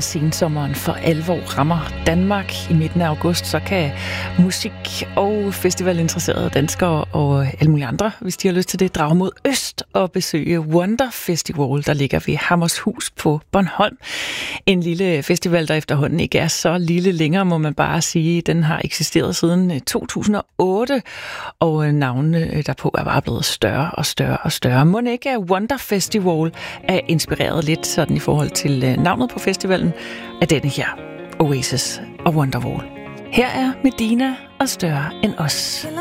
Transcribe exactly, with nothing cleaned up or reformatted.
sensommeren for alvor rammer Danmark i midten af august, så kan musik- og festivalinteresserede danskere og alle mulige andre, hvis de har lyst til det, drage mod øst og besøge Wonder Festival, der ligger ved Hammershus på Bornholm. En lille festival, der efterhånden ikke er så lille længere, må man bare sige. Den har eksisteret siden to tusind og otte, og navnene derpå er bare blevet større og større og større. Må ikke at Wonder Festival er inspireret lidt sådan i forhold til navnet på festivalen af denne her, Oasis og Wonderwall. Her er Medina og Større end os.